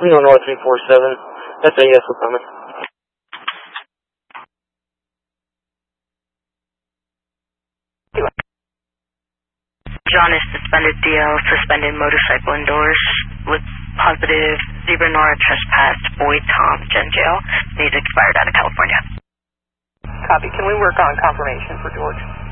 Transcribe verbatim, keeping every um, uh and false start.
Reno North three four seven. That's a yes, we're coming. John is suspended D L, suspended motorcycle indoors with positive Zebra Nora trespass, Boyd Tom, Gen Jail. He's expired out of California. Copy. Can we work on confirmation for George?